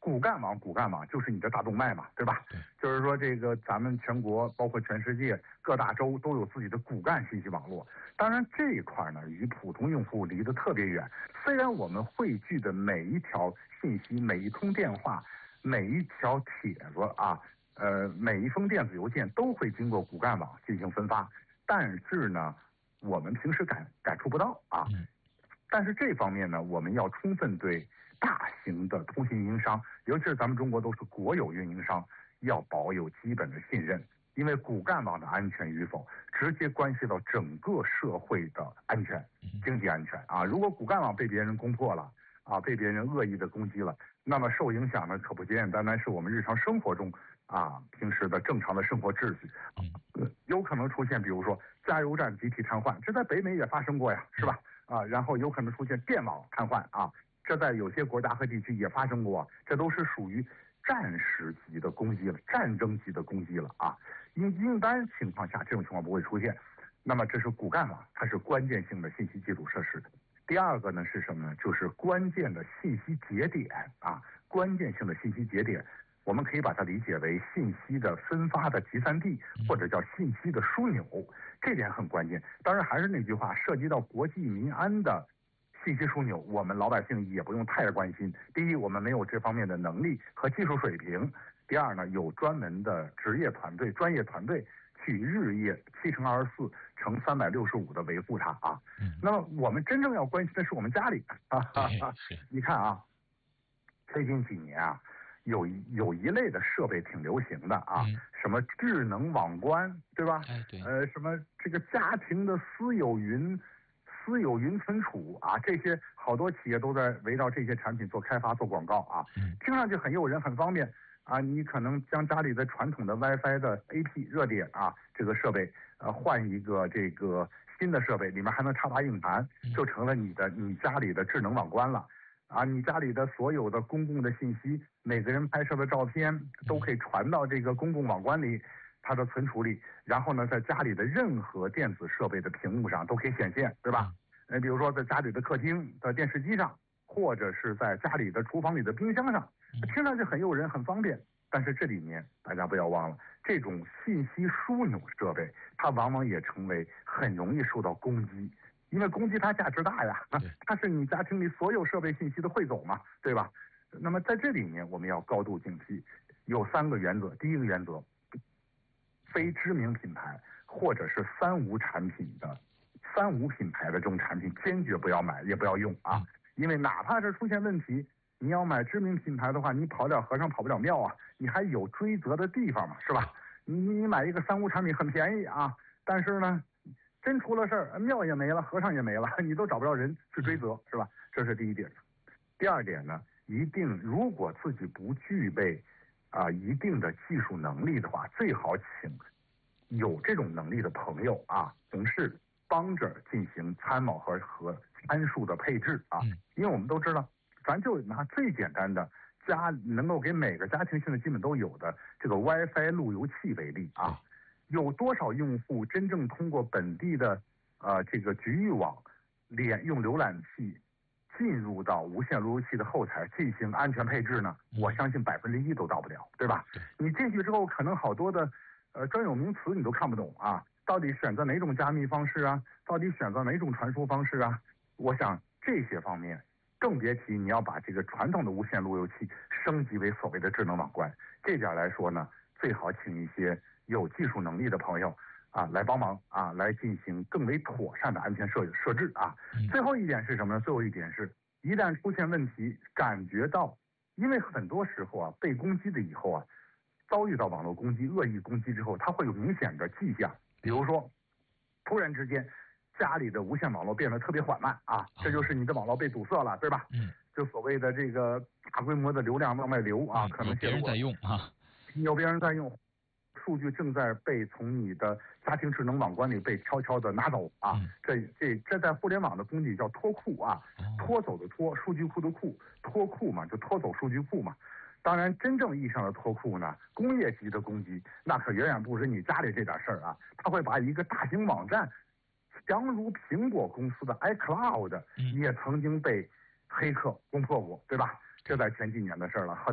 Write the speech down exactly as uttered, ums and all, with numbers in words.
骨干网，骨干网就是你的大动脉嘛，对吧？ 对， 就是说这个咱们全国包括全世界各大洲都有自己的骨干信息网络。当然这一块呢，与普通用户离得特别远。虽然我们汇聚的每一条信息、每一通电话、每一条帖子啊，呃，每一封电子邮件都会经过骨干网进行分发，但是呢，我们平时感感触不到啊。 嗯但是这方面呢，我们要充分对大型的通信运营商，尤其是咱们中国都是国有运营商，要保有基本的信任，因为骨干网的安全与否，直接关系到整个社会的安全、经济安全啊。如果骨干网被别人攻破了啊，被别人恶意的攻击了，那么受影响的可不简简单单是我们日常生活中啊平时的正常的生活秩序，呃、有可能出现比如说加油站集体瘫痪，这在北美也发生过呀，是吧？啊，然后有可能出现电网瘫痪啊，这在有些国家和地区也发生过，这都是属于战时级的攻击了，战争级的攻击了啊。因一般情况下这种情况不会出现。那么这是骨干网，它是关键性的信息基础设施。第二个呢是什么呢？就是关键的信息节点啊，关键性的信息节点，我们可以把它理解为信息的分发的集散地，或者叫信息的枢纽，这点很关键。当然还是那句话，涉及到国计民安的信息枢纽，我们老百姓也不用太关心。第一，我们没有这方面的能力和技术水平；第二呢，有专门的职业团队、专业团队去日夜七乘二十四乘三百六十五的维护它啊。嗯、那么我们真正要关心的是我们家里啊，哈哈你看啊，最近几年啊。有有一类的设备挺流行的啊，嗯、什么智能网关，对吧？ 哎，对。 呃，什么这个家庭的私有云、私有云存储啊，这些好多企业都在围绕这些产品做开发、做广告啊。嗯、听上去很诱人、很方便啊。你可能将家里的传统的 WiFi 的 A P 热点啊，这个设备呃换一个这个新的设备，里面还能插拔硬盘，就成了你的你家里的智能网关了。啊，你家里的所有的公共的信息，每个人拍摄的照片都可以传到这个公共网关里，它的存储里，然后呢，在家里的任何电子设备的屏幕上都可以显现，对吧？呃，比如说在家里的客厅的电视机上，或者是在家里的厨房里的冰箱上，听上去很诱人，很方便。但是这里面大家不要忘了，这种信息枢纽设备，它往往也成为很容易受到攻击。因为攻击它价值大呀，它是你家庭里所有设备信息的汇总嘛，对吧？那么在这里面我们要高度警惕，有三个原则。第一个原则，非知名品牌或者是三无产品的三无品牌的这种产品坚决不要买，也不要用啊。因为哪怕是出现问题，你要买知名品牌的话，你跑不了和尚跑不了庙啊，你还有追责的地方嘛，是吧？你你买一个三无产品很便宜啊，但是呢真出了事儿，庙也没了，和尚也没了，你都找不着人去追责，是吧？这是第一点。第二点呢，一定如果自己不具备啊、呃、一定的技术能力的话，最好请有这种能力的朋友啊、同事帮着进行参谋和和参数的配置啊。因为我们都知道，咱就拿最简单的家能够给每个家庭现在基本都有的这个 WiFi 路由器为例啊。有多少用户真正通过本地的呃这个局域网连用浏览器进入到无线路由器的后台进行安全配置呢？我相信百分之一都到不了，对吧？你进去之后，可能好多的呃专有名词你都看不懂啊，到底选择哪种加密方式啊？到底选择哪种传输方式啊？我想这些方面，更别提你要把这个传统的无线路由器升级为所谓的智能网关，这点来说呢，最好请一些有技术能力的朋友啊来帮忙啊，来进行更为妥善的安全设设置啊。最后一点是什么呢？最后一点是，一旦出现问题，感觉到，因为很多时候啊，被攻击的以后啊，遭遇到网络攻击、恶意攻击之后，它会有明显的迹象，比如说，突然之间家里的无线网络变得特别缓慢啊，这就是你的网络被堵塞了，对吧？嗯，就所谓的这个大规模的流量往外流啊，可能有别人在用啊， 有别人在用。数据正在被从你的家庭智能网关里被悄悄的拿走啊！嗯、这这这在互联网的工具叫脱库啊，拖走的拖，数据库的库，脱库嘛，就拖走数据库嘛。当然，真正意义上的脱库呢，工业级的攻击那可远远不止你家里这点事儿啊！他会把一个大型网站，强如苹果公司的 iCloud 也曾经被黑客攻破过，对吧？这在前几年的事儿了。